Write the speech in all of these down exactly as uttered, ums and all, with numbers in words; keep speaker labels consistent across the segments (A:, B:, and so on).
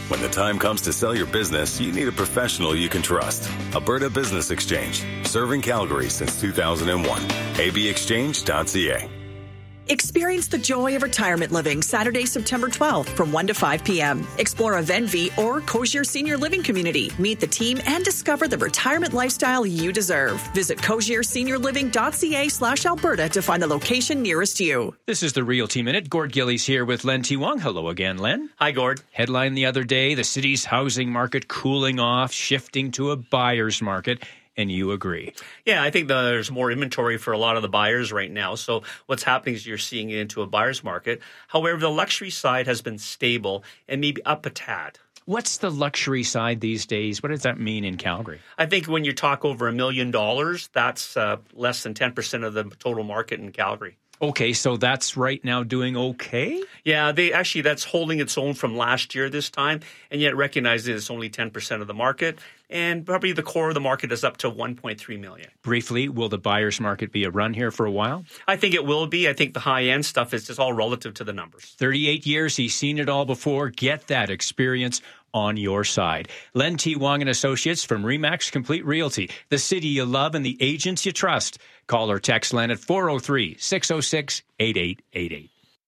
A: When the time comes to sell your business, you need a professional you can trust. Alberta Business Exchange, serving Calgary since two thousand one. a b exchange dot c a.
B: Experience the joy of retirement living Saturday, September twelfth from one to five p.m. Explore a Venvi or Cozier Senior Living Community. Meet the team and discover the retirement lifestyle you deserve. Visit cozier senior living dot c a slash Alberta to find the location nearest you.
C: This is the Realty Minute. Gord Gillies here with Len T. Wong. Hello again, Len.
D: Hi, Gord.
C: Headline the other day, the city's housing market cooling off, shifting to a buyer's market. And you agree?
D: Yeah, I think there's more inventory for a lot of the buyers right now. So what's happening is you're seeing it into a buyer's market. However, the luxury side has been stable and maybe up a tad.
C: What's the luxury side these days? What does that mean in Calgary?
D: I think when you talk over a million dollars, that's uh, less than ten percent of the total market in Calgary.
C: Okay, so that's right now doing okay?
D: Yeah, they actually that's holding its own from last year this time, and yet recognize that it's only ten percent of the market, and probably the core of the market is up to one point three million.
C: Briefly, will the buyer's market be a run here for a while?
D: I think it will be. I think the high-end stuff is just all relative to the numbers.
C: thirty-eight years, he's seen it all before. Get that experience on your side. Len T. Wong and Associates from Remax Complete Realty, the city you love and the agents you trust. Call or text Len at four oh three, six oh six, eight eight eight eight.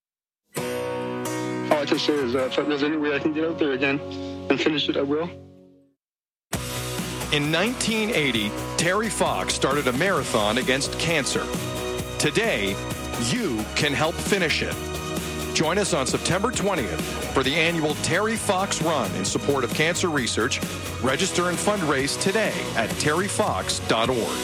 E: All I can say is that if there's any way I can get out there again and finish it, I will.
F: In nineteen eighty, Terry Fox started a marathon against cancer. Today, you can help finish it. Join us on September twentieth for the annual Terry Fox Run in support of cancer research. Register and fundraise today at terry fox dot org.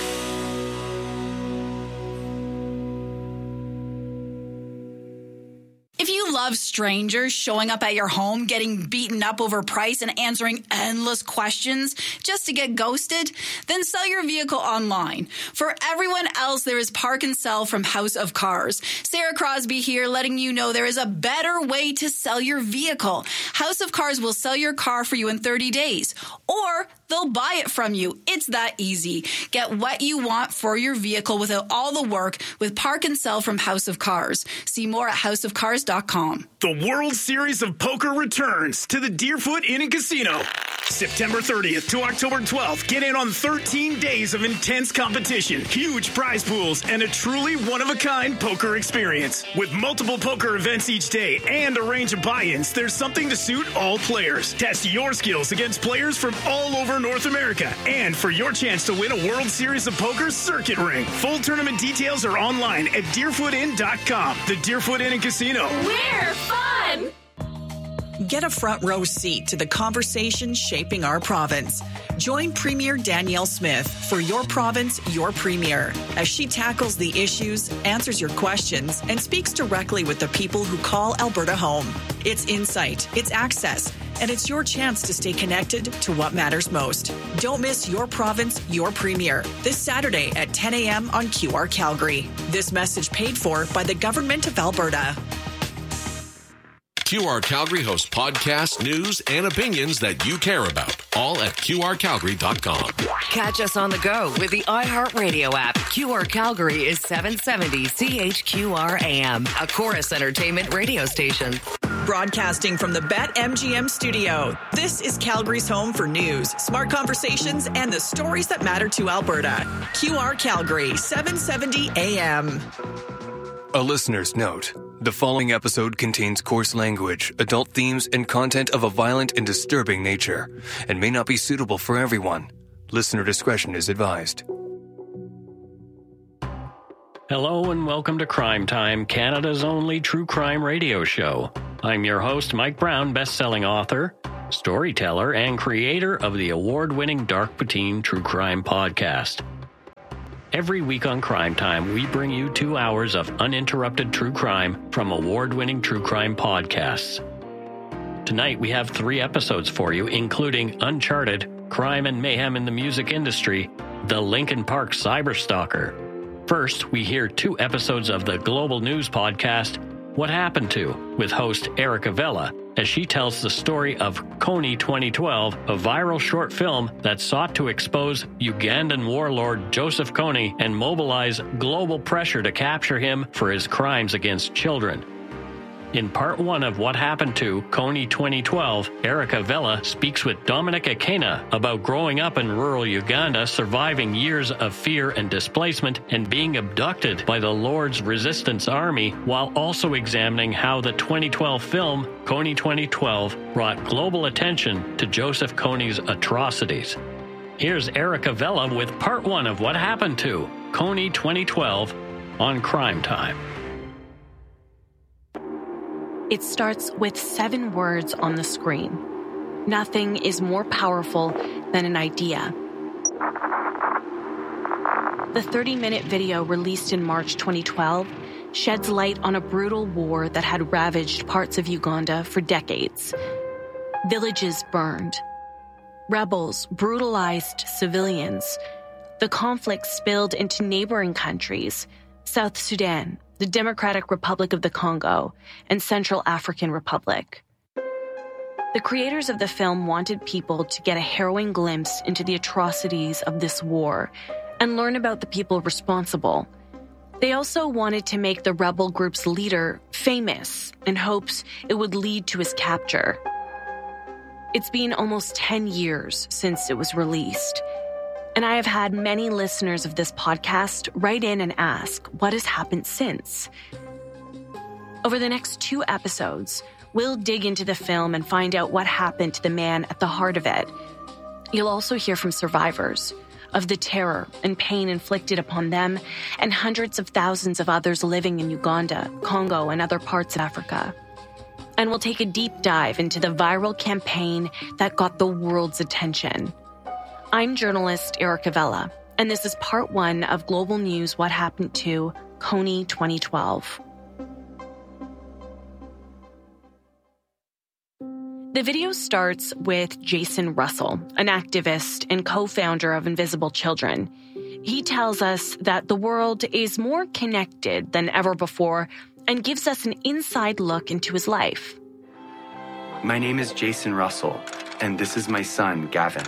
G: If you love strangers showing up at your home, getting beaten up over price and answering endless questions just to get ghosted, then sell your vehicle online. For everyone else, there is Park and Sell from House of Cars. Sarah Crosby here, letting you know there is a better way to sell your vehicle. House of Cars will sell your car for you in thirty days, or they'll buy it from you. It's that easy. Get what you want for your vehicle without all the work with Park and Sell from House of Cars. See more at house of cars dot com.
H: The World Series of Poker returns to the Deerfoot Inn and Casino. September thirtieth to October twelfth. Get in on thirteen days of intense competition, huge prize pools, and a truly one-of-a-kind poker experience. With multiple poker events each day and a range of buy-ins, there's something to suit all players. Test your skills against players from all over North America. And for your chance to win a World Series of Poker circuit ring. Full tournament details are online at deerfoot inn dot com. The Deerfoot Inn and Casino.
I: We're fun!
B: Get a front row seat to the conversation shaping our province. Join Premier Danielle Smith for Your Province, Your Premier, as she tackles the issues, answers your questions, and speaks directly with the people who call Alberta home. It's insight, it's access, and it's your chance to stay connected to what matters most. Don't miss Your Province, Your Premier, this Saturday at ten a.m. on Q R Calgary. This message paid for by the Government of Alberta.
J: Q R Calgary hosts podcasts, news, and opinions that you care about, all at q r calgary dot com.
K: Catch us on the go with the iHeartRadio app. Q R Calgary is seven seventy C H Q R A M, a Chorus Entertainment radio station.
B: Broadcasting from the BetMGM studio, this is Calgary's home for news, smart conversations, and the stories that matter to Alberta. Q R Calgary, seven seventy A M.
L: A listener's note. The following episode contains coarse language, adult themes, and content of a violent and disturbing nature, and may not be suitable for everyone. Listener discretion is advised.
M: Hello and welcome to Crime Time, Canada's only true crime radio show. I'm your host, Mike Brown, best-selling author, storyteller, and creator of the award-winning Dark Poutine True Crime podcast. Every week on Crime Time, we bring you two hours of uninterrupted true crime from award-winning true crime podcasts. Tonight, we have three episodes for you, including Uncharted, Crime and Mayhem in the Music Industry, The Linkin Park Cyberstalker. First, we hear two episodes of the Global News podcast, What Happened To, with host Erica Vella, as she tells the story of Kony twenty twelve, a viral short film that sought to expose Ugandan warlord Joseph Kony and mobilize global pressure to capture him for his crimes against children. In part one of What Happened to Kony twenty twelve, Erica Vela speaks with Dominic Akena about growing up in rural Uganda, surviving years of fear and displacement, and being abducted by the Lord's Resistance Army, while also examining how the twenty twelve film Kony twenty twelve brought global attention to Joseph Kony's atrocities. Here's Erica Vela with part one of What Happened to Kony twenty twelve on Crime Time.
I: It starts with seven words on the screen. Nothing is more powerful than an idea. The thirty-minute video released in March twenty twelve sheds light on a brutal war that had ravaged parts of Uganda for decades. Villages burned. Rebels brutalized civilians. The conflict spilled into neighboring countries, South Sudan, the Democratic Republic of the Congo, and Central African Republic. The creators of the film wanted people to get a harrowing glimpse into the atrocities of this war and learn about the people responsible. They also wanted to make the rebel group's leader famous in hopes it would lead to his capture. It's been almost ten years since it was released, and I have had many listeners of this podcast write in and ask what has happened since. Over the next two episodes, we'll dig into the film and find out what happened to the man at the heart of it. You'll also hear from survivors of the terror and pain inflicted upon them and hundreds of thousands of others living in Uganda, Congo, and other parts of Africa. And we'll take a deep dive into the viral campaign that got the world's attention. I'm journalist Erica Vela, and this is part one of Global News What Happened to Kony twenty twelve. The video starts with Jason Russell, an activist and co-founder of Invisible Children. He tells us that the world is more connected than ever before and gives us an inside look into his life.
N: My name is Jason Russell, and this is my son, Gavin.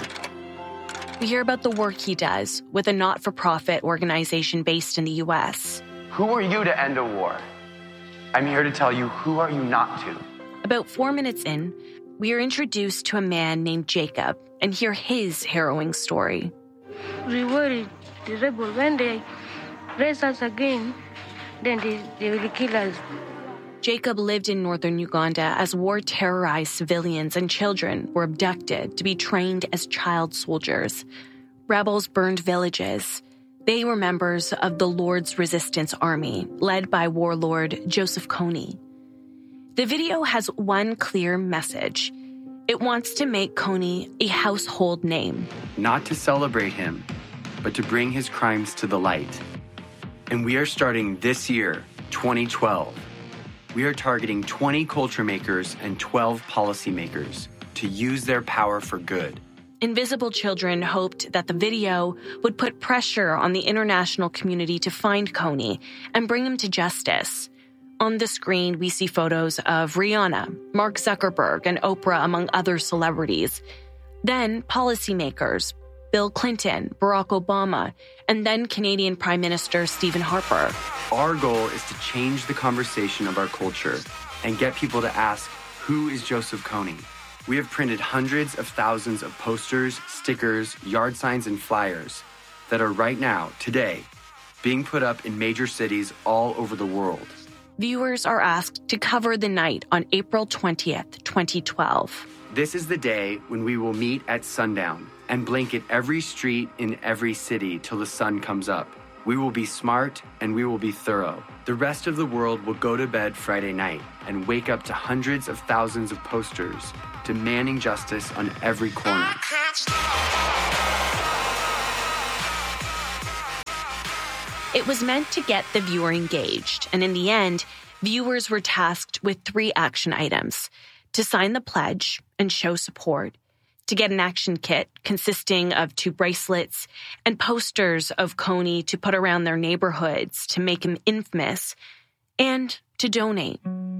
I: We hear about the work he does with a not-for-profit organization based in the U S.
N: Who are you to end a war? I'm here to tell you, who are you not to?
I: About four minutes in, we are introduced to a man named Jacob and hear his harrowing story.
O: We worried the rebel, when they raise us again, then they, they will kill us.
I: Jacob lived in northern Uganda as war terrorized civilians and children were abducted to be trained as child soldiers. Rebels burned villages. They were members of the Lord's Resistance Army, led by warlord Joseph Kony. The video has one clear message. It wants to make Kony a household name.
N: Not to celebrate him, but to bring his crimes to the light. And we are starting this year, twenty twelve. We are targeting twenty culture makers and twelve policymakers to use their power for good.
I: Invisible Children hoped that the video would put pressure on the international community to find Kony and bring him to justice. On the screen, we see photos of Rihanna, Mark Zuckerberg, and Oprah, among other celebrities. Then policymakers, Bill Clinton, Barack Obama, and then Canadian Prime Minister Stephen Harper.
N: Our goal is to change the conversation of our culture and get people to ask, who is Joseph Kony? We have printed hundreds of thousands of posters, stickers, yard signs, and flyers that are right now, today, being put up in major cities all over the world.
I: Viewers are asked to cover the night on April twentieth, twenty twelve.
N: This is the day when we will meet at sundown and blanket every street in every city till the sun comes up. We will be smart and we will be thorough. The rest of the world will go to bed Friday night and wake up to hundreds of thousands of posters demanding justice on every corner.
I: It was meant to get the viewer engaged, and in the end, viewers were tasked with three action items: to sign the pledge and show support, to get an action kit consisting of two bracelets and posters of Kony to put around their neighborhoods to make him infamous, and to donate.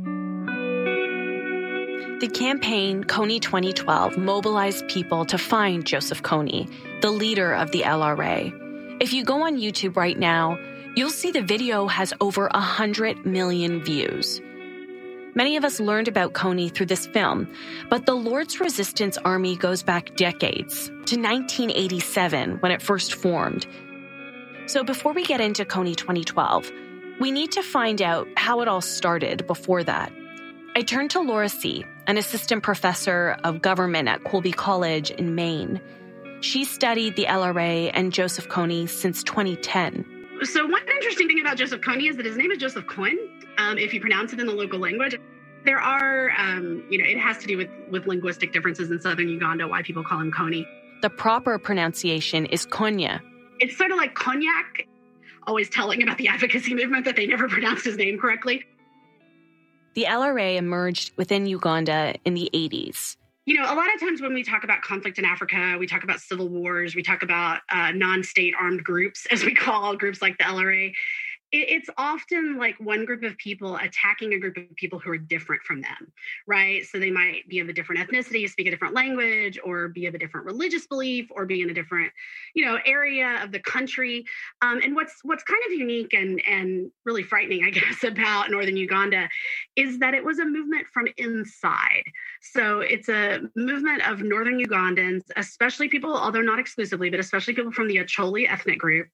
I: The campaign Kony twenty twelve mobilized people to find Joseph Kony, the leader of the L R A. If you go on YouTube right now, you'll see the video has over one hundred million views. Many of us learned about Kony through this film, but the Lord's Resistance Army goes back decades, to nineteen eighty-seven when it first formed. So before we get into Kony twenty twelve, we need to find out how it all started before that. I turned to Laura See., an assistant professor of government at Colby College in Maine. She studied the L R A and Joseph Kony since twenty ten.
P: So one interesting thing about Joseph Kony is that his name is Joseph Koen, um, if you pronounce it in the local language. There are, um, you know, it has to do with, with linguistic differences in southern Uganda, why people call him Kony.
I: The proper pronunciation is Konya.
P: It's sort of like cognac, always telling about the advocacy movement that they never pronounced his name correctly.
I: The L R A emerged within Uganda in the eighties.
P: You know, a lot of times when we talk about conflict in Africa, we talk about civil wars, we talk about uh, non-state armed groups, as we call groups like the L R A. It, it's often like one group of people attacking a group of people who are different from them, right? So they might be of a different ethnicity, speak a different language, or be of a different religious belief, or be in a different, you know, area of the country. Um, and what's what's kind of unique and and really frightening, I guess, about northern Uganda is that it was a movement from inside. So it's a movement of northern Ugandans, especially people, although not exclusively, but especially people from the Acholi ethnic group,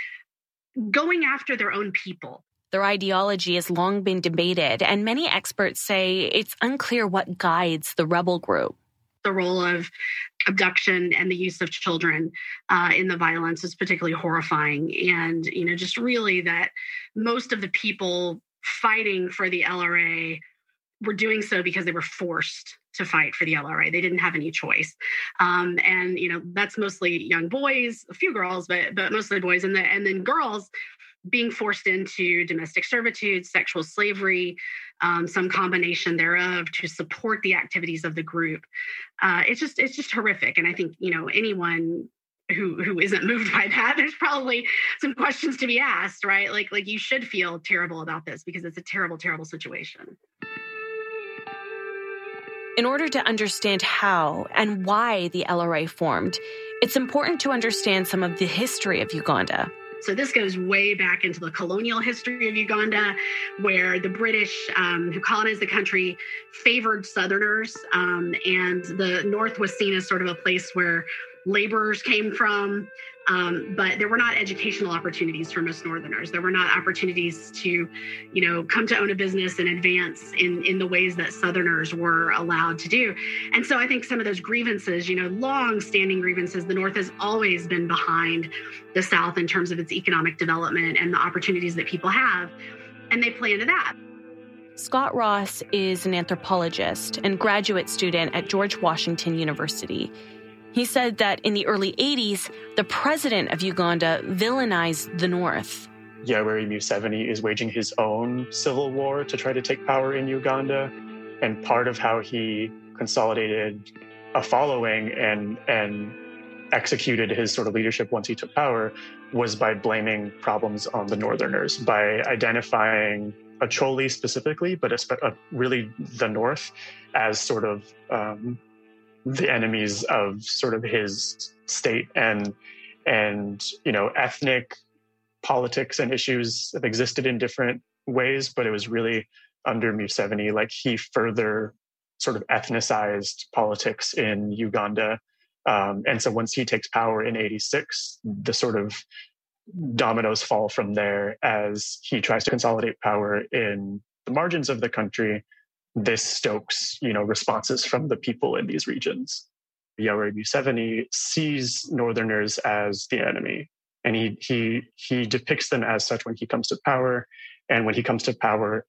P: going after their own people.
I: Their ideology has long been debated, and many experts say it's unclear what guides the rebel group.
P: The role of abduction and the use of children uh, in the violence is particularly horrifying. And, you know, just really that most of the people fighting for the L R A were doing so because they were forced to fight for the L R A. They didn't have any choice. Um, and, you know, that's mostly young boys, a few girls, but but mostly boys. And, the, and then girls being forced into domestic servitude, sexual slavery, um, some combination thereof to support the activities of the group. Uh, it's just it's just horrific. And I think, you know, anyone who who isn't moved by that, there's probably some questions to be asked, right? Like, like you should feel terrible about this because it's a terrible, terrible situation.
I: In order to understand how and why the L R A formed, it's important to understand some of the history of Uganda.
P: So this goes way back into the colonial history of Uganda, where the British, um, who colonized the country, favored Southerners, um, and the North was seen as sort of a place where laborers came from, um, but there were not educational opportunities for most Northerners. There were not opportunities to, you know, come to own a business and advance in, in the ways that Southerners were allowed to do. And so I think some of those grievances, you know, long-standing grievances, the North has always been behind the South in terms of its economic development and the opportunities that people have, and they play into that.
I: Scott Ross is an anthropologist and graduate student at George Washington University. He said that in the early eighties, the president of Uganda villainized the North.
Q: Yoweri Museveni is waging his own civil war to try to take power in Uganda. And part of how he consolidated a following and, and executed his sort of leadership once he took power was by blaming problems on the Northerners, by identifying Acholi specifically, but uh, really the North as sort of um, the enemies of sort of his state. And, and, you know, ethnic politics and issues have existed in different ways, but it was really under Museveni, like he further sort of ethnicized politics in Uganda. Um, and so once he takes power in eighty-six, the sort of dominoes fall from there as he tries to consolidate power in the margins of the country. This stokes, you know, responses from the people in these regions. Yoweri Museveni sees Northerners as the enemy, and he he he depicts them as such when he comes to power. And when he comes to power,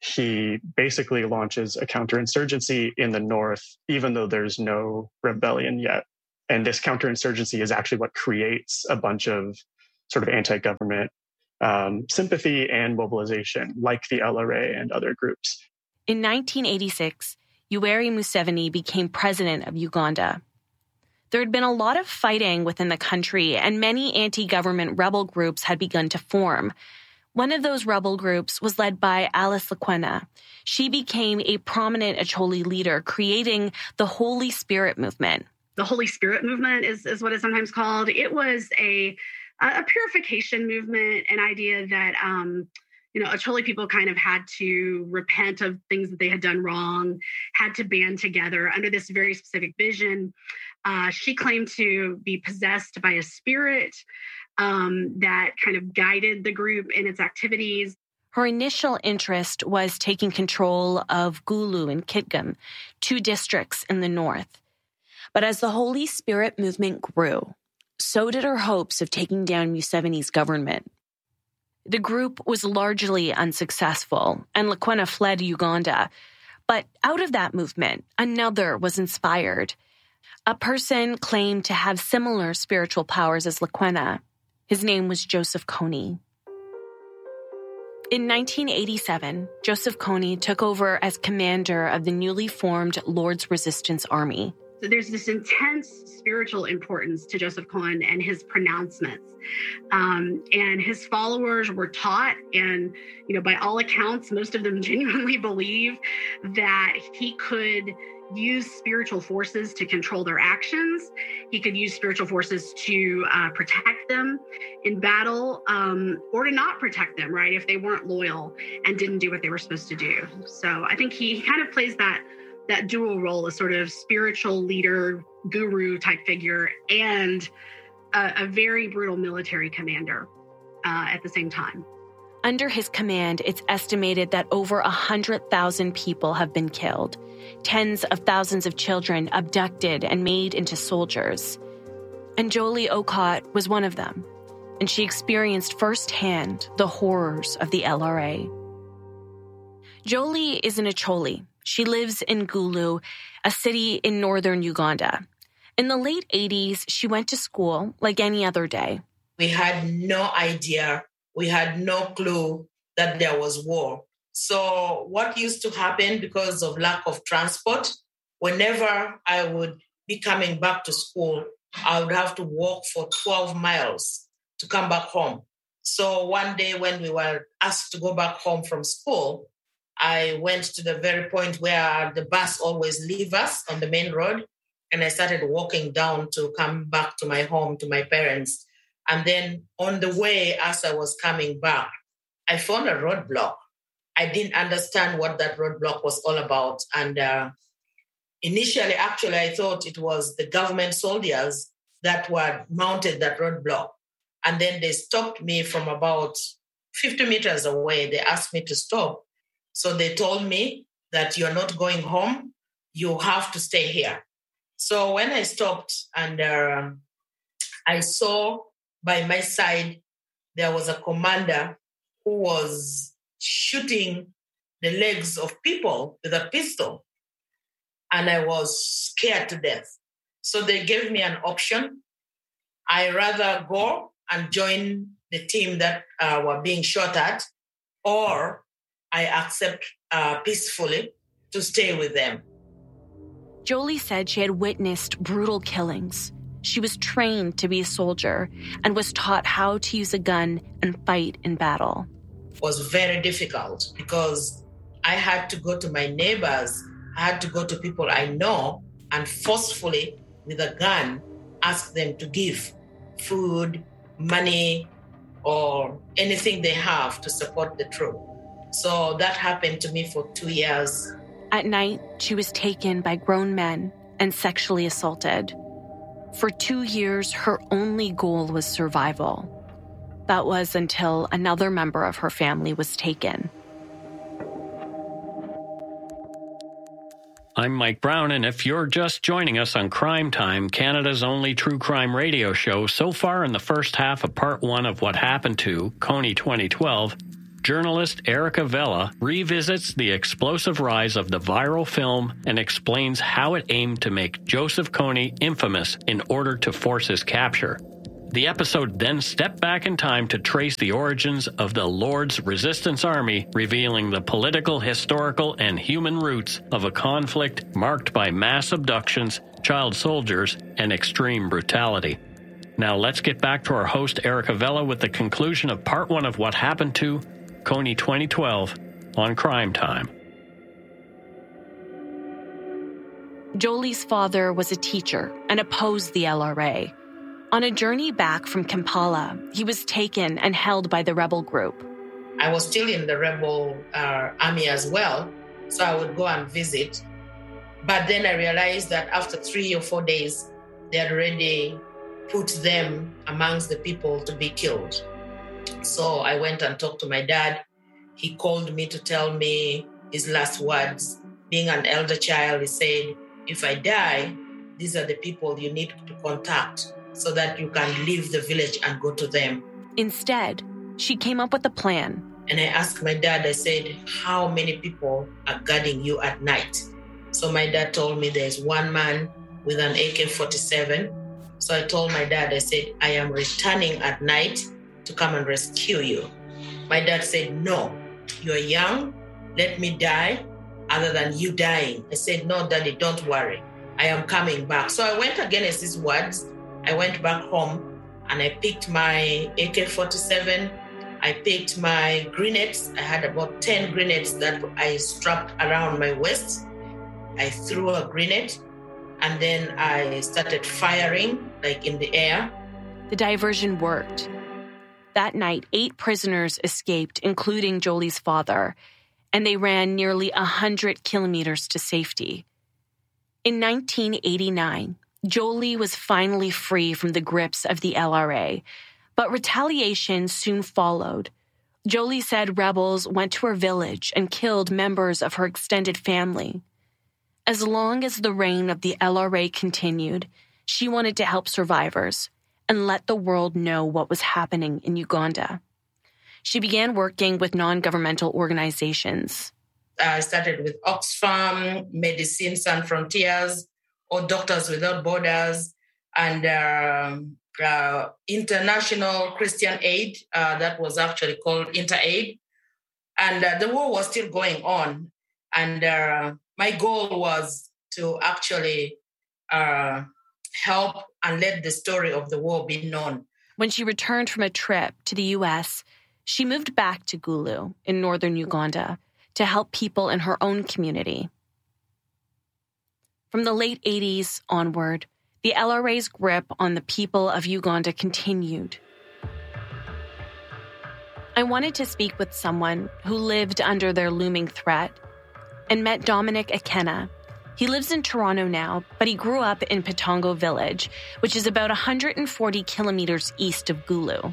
Q: he basically launches a counterinsurgency in the North, even though there's no rebellion yet. And this counterinsurgency is actually what creates a bunch of sort of anti-government um, sympathy and mobilization, like the L R A and other groups.
I: In nineteen eighty-six, Yoweri Museveni became president of Uganda. There had been a lot of fighting within the country, and many anti-government rebel groups had begun to form. One of those rebel groups was led by Alice Lakwena. She became a prominent Acholi leader, creating the Holy Spirit movement.
P: The Holy Spirit movement is, is what it's sometimes called. It was a, a purification movement, an idea that, um, you know, Acholi people kind of had to repent of things that they had done wrong, had to band together under this very specific vision. Uh, she claimed to be possessed by a spirit um, that kind of guided the group in its activities.
I: Her initial interest was taking control of Gulu and Kitgum, two districts in the north. But as the Holy Spirit movement grew, so did her hopes of taking down Museveni's government. The group was largely unsuccessful, and Lekwena fled Uganda. But out of that movement, another was inspired. A person claimed to have similar spiritual powers as Lekwena. His name was Joseph Kony. In nineteen eighty-seven, Joseph Kony took over as commander of the newly formed Lord's Resistance Army.
P: So there's this intense spiritual importance to Joseph Kony and his pronouncements. Um, and his followers were taught, and, you know, by all accounts, most of them genuinely believe that he could use spiritual forces to control their actions. He could use spiritual forces to uh, protect them in battle, um, or to not protect them, right, if they weren't loyal and didn't do what they were supposed to do. So I think he kind of plays that that dual role as sort of spiritual leader, guru type figure, and a, a very brutal military commander uh, at the same time.
I: Under his command, it's estimated that over one hundred thousand people have been killed, tens of thousands of children abducted and made into soldiers. And Jolie Okot was one of them, and she experienced firsthand the horrors of the L R A. Jolie is an Acholi. She lives in Gulu, a city in northern Uganda. In the late eighties, she went to school like any other day.
R: We had no idea. We had no clue that there was war. So what used to happen because of lack of transport, whenever I would be coming back to school, I would have to walk for twelve miles to come back home. So one day when we were asked to go back home from school, I went to the very point where the bus always leaves us on the main road. And I started walking down to come back to my home, to my parents. And then on the way, as I was coming back, I found a roadblock. I didn't understand what that roadblock was all about. And uh, initially, actually, I thought it was the government soldiers that were mounted that roadblock. And then they stopped me from about fifty meters away. They asked me to stop. So they told me that you're not going home. You have to stay here. So when I stopped and uh, I saw by my side, there was a commander who was shooting the legs of people with a pistol. And I was scared to death. So they gave me an option. I rather go and join the team that uh, were being shot at, or I accept uh, peacefully to stay with them.
I: Jolie said she had witnessed brutal killings. She was trained to be a soldier and was taught how to use a gun and fight in battle.
R: It was very difficult because I had to go to my neighbors. I had to go to people I know and forcefully, with a gun, ask them to give food, money, or anything they have to support the troop. So that happened to me for two years.
I: At night, she was taken by grown men and sexually assaulted. For two years, her only goal was survival. That was until another member of her family was taken.
M: I'm Mike Brown, and if you're just joining us on Crime Time, Canada's only true crime radio show, so far in the first half of part one of What Happened to Kony twenty twelve, journalist Erica Vela revisits the explosive rise of the viral film and explains how it aimed to make Joseph Kony infamous in order to force his capture. The episode then stepped back in time to trace the origins of the Lord's Resistance Army, revealing the political, historical, and human roots of a conflict marked by mass abductions, child soldiers, and extreme brutality. Now let's get back to our host Erica Vela with the conclusion of part one of What Happened to Kony twenty twelve on Crime Time.
I: Jolie's father was a teacher and opposed the L R A. On a journey back from Kampala, he was taken and held by the rebel group.
R: I was still in the rebel uh, army as well, so I would go and visit. But then I realized that after three or four days, they had already put them amongst the people to be killed. So I went and talked to my dad. He called me to tell me his last words. Being an elder child, he said, if I die, these are the people you need to contact so that you can leave the village and go to them.
I: Instead, she came up with a plan.
R: And I asked my dad, I said, how many people are guarding you at night? So my dad told me there's one man with an A K forty-seven. So I told my dad, I said, I am returning at night to come and rescue you. My dad said, no, you're young, let me die other than you dying. I said, no, Daddy, don't worry. I am coming back. So I went against his words. I went back home and I picked my A K forty-seven. I picked my grenades. I had about ten grenades that I strapped around my waist. I threw a grenade and then I started firing like in the air.
I: The diversion worked. That night, eight prisoners escaped, including Jolie's father, and they ran nearly one hundred kilometers to safety. In nineteen eighty-nine, Jolie was finally free from the grips of the L R A, but retaliation soon followed. Jolie said rebels went to her village and killed members of her extended family. As long as the reign of the L R A continued, she wanted to help survivors and let the world know what was happening in Uganda. She began working with non-governmental organizations.
R: I started with Oxfam, Médecins Sans Frontières, or Doctors Without Borders, and uh, uh, International Christian Aid, uh, that was actually called InterAid. And uh, the war was still going on. And uh, my goal was to actually uh, help and let the story of the war be known.
I: When she returned from a trip to the U S, she moved back to Gulu in northern Uganda to help people in her own community. From the late eighties onward, the L R A's grip on the people of Uganda continued. I wanted to speak with someone who lived under their looming threat and met Dominic Akena. He lives in Toronto now, but he grew up in Patongo Village, which is about one hundred forty kilometers east of Gulu.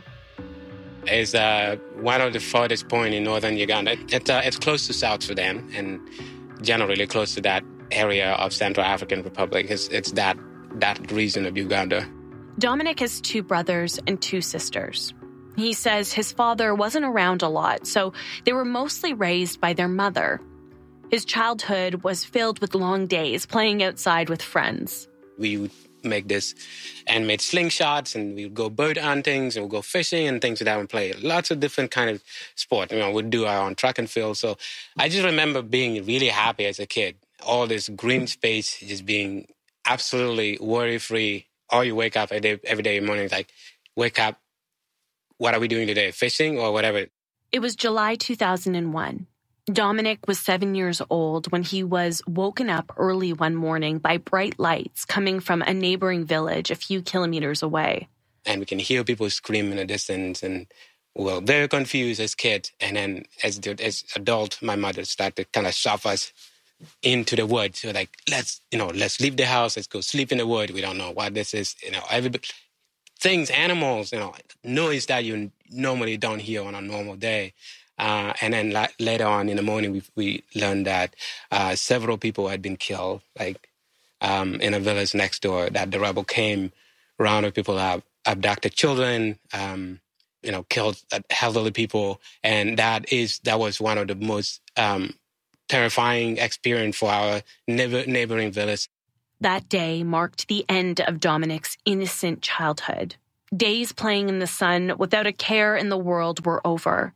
S: It's uh, one of the farthest points in northern Uganda. It, it, uh, it's close to South Sudan and generally close to that area of Central African Republic. It's, it's that, that region of Uganda.
I: Dominic has two brothers and two sisters. He says his father wasn't around a lot, so they were mostly raised by their mother. His childhood was filled with long days playing outside with friends.
S: We would make this and made slingshots, and we would go bird hunting, and we'd go fishing and things like that and play lots of different kind of sport. You know, we'd do our own track and field. So I just remember being really happy as a kid. All this green space, just being absolutely worry-free. Or you wake up every day, every day morning, like, wake up, what are we doing today? Fishing or whatever?
I: It was July two thousand one. Dominic was seven years old when he was woken up early one morning by bright lights coming from a neighboring village a few kilometers away.
S: And we can hear people scream in the distance, and we were very confused as kids. And then as the, as adult, my mother started to kind of shove us into the woods. So like, let's, you know, let's leave the house, let's go sleep in the wood. We don't know what this is. You know, every things, animals, you know, noise that you normally don't hear on a normal day. Uh, and then la- later on in the morning, we, we learned that uh, several people had been killed, like um, in a village next door, that the rebel came around with people have abducted children, um, you know, killed elderly people. And that is that was one of the most um, terrifying experience for our neighbor- neighboring village.
I: That day marked the end of Dominic's innocent childhood. Days playing in the sun without a care in the world were over.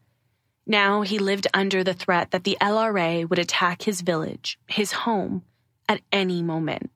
I: Now he lived under the threat that the L R A would attack his village, his home, at any moment.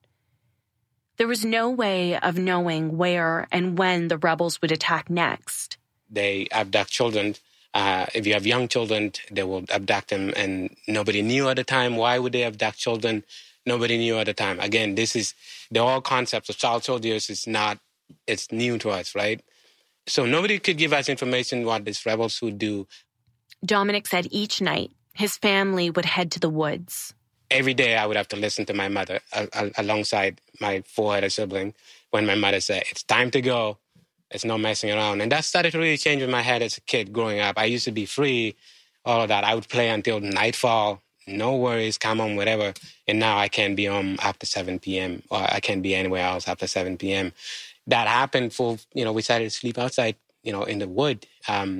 I: There was no way of knowing where and when the rebels would attack next.
S: They abduct children. Uh, if you have young children, they will abduct them, and nobody knew at the time. Why would they abduct children? Nobody knew at the time. Again, this is the whole concept of child soldiers is not, it's new to us, right? So nobody could give us information what these rebels would do.
I: Dominic said each night, his family would head to the woods.
S: Every day I would have to listen to my mother uh, uh, alongside my four other siblings when my mother said, it's time to go. It's no messing around. And that started to really change in my head as a kid growing up. I used to be free, all of that. I would play until nightfall. No worries, come home, whatever. And now I can't be home after seven p.m. or I can't be anywhere else after seven p.m. That happened for, you know, we started to sleep outside, you know, in the wood um,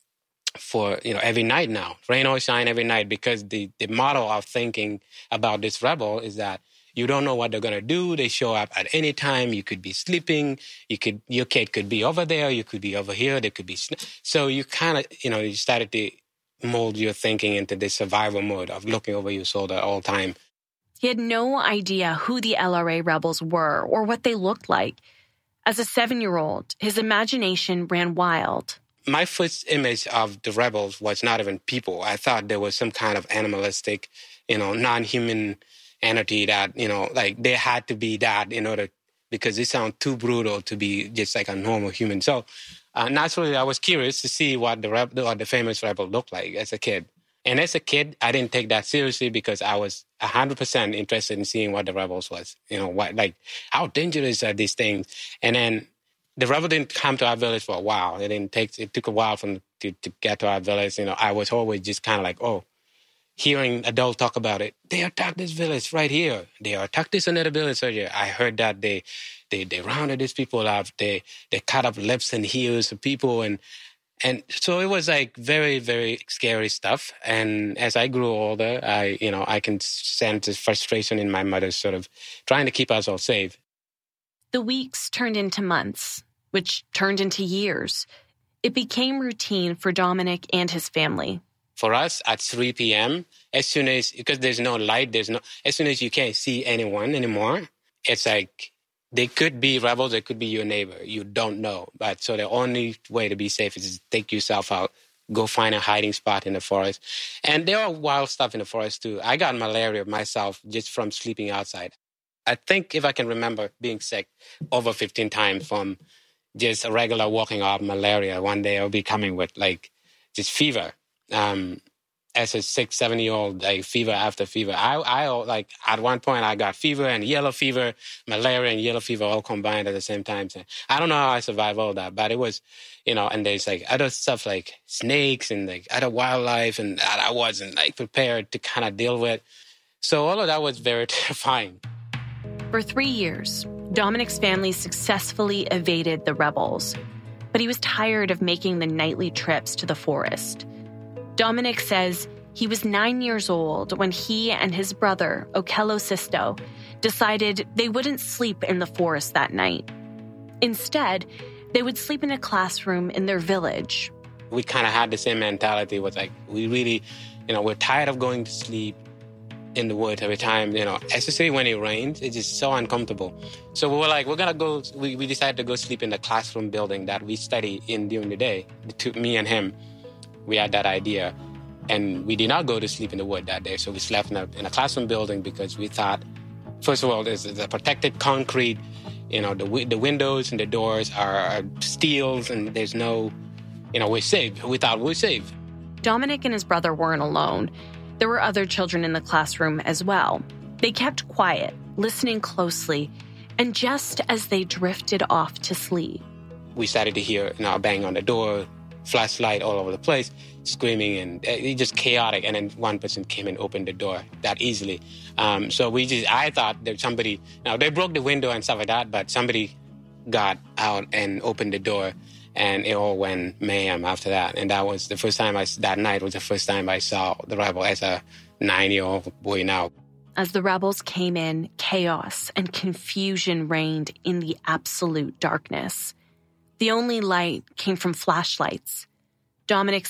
S: for, you know, every night now. Rain or shine every night, because the, the model of thinking about this rebel is that you don't know what they're going to do. They show up at any time. You could be sleeping. You could, your kid could be over there. You could be over here. They could be. So you kind of, you know, you started to mold your thinking into this survival mode of looking over your shoulder all the time.
I: He had no idea who the L R A rebels were or what they looked like. As a seven-year-old, his imagination ran wild.
S: My first image of the rebels was not even people. I thought there was some kind of animalistic, you know, non-human entity that, you know, like they had to be that in order, because it sounds too brutal to be just like a normal human. So uh, naturally, I was curious to see what the reb- or the famous rebel looked like as a kid. And as a kid, I didn't take that seriously because I was one hundred percent interested in seeing what the rebels was. You know, what, like, how dangerous are these things? And then the rebel didn't come to our village for a while. It didn't take, it took a while for them to, to get to our village. You know, I was always just kind of like, oh, hearing adults talk about it. They attacked this village right here. They attacked this another village right here. I heard that they, they, they rounded these people up. They, they cut up lips and heels of people. And, and so it was like very, very scary stuff. And as I grew older, I, you know, I can sense this frustration in my mother sort of trying to keep us all safe.
I: The weeks turned into months, which turned into years. It became routine for Dominic and his family.
S: For us, at three p.m., as soon as, because there's no light, there's no, as soon as you can't see anyone anymore, it's like, they could be rebels, they could be your neighbor. You don't know. But so the only way to be safe is to take yourself out, go find a hiding spot in the forest. And there are wild stuff in the forest too. I got malaria myself just from sleeping outside. I think if I can remember being sick over fifteen times from just a regular walking off malaria, one day I'll be coming with like just fever. Um, as a six, seven-year-old, like fever after fever. I, I like at one point I got fever and yellow fever, malaria and yellow fever all combined at the same time. So I don't know how I survived all that, but it was, you know. And there's like other stuff like snakes and like other wildlife, and that I wasn't like prepared to kind of deal with. So all of that was very terrifying.
I: For three years, Dominic's family successfully evaded the rebels, but he was tired of making the nightly trips to the forest. Dominic says he was nine years old when he and his brother, Okello Sisto, decided they wouldn't sleep in the forest that night. Instead, they would sleep in a classroom in their village.
S: We kind of had the same mentality. It was like, we really, you know, we're tired of going to sleep in the woods every time, you know, especially when it rains. It's just so uncomfortable. So we were like, we're going to go, we, we decided to go sleep in the classroom building that we study in during the day, the two, me and him. We had that idea, and we did not go to sleep in the wood that day. So we slept in a, in a classroom building because we thought, first of all, there's a protected concrete. You know, the the windows and the doors are, are steels, and there's no, you know, we're safe. We thought we're safe.
I: Dominic and his brother weren't alone. There were other children in the classroom as well. They kept quiet, listening closely, and just as they drifted off to sleep,
S: we started to hear, you know, a bang on the door, flashlight all over the place, screaming, and it just chaotic. And then one person came and opened the door that easily. Um, so we just, I thought that somebody, now they broke the window and stuff like that, but somebody got out and opened the door, and it all went mayhem after that. And that was the first time I, that night was the first time I saw the rebel as a nine-year-old boy now.
I: As the rebels came in, chaos and confusion reigned in the absolute darkness. The only light came from flashlights. Dominic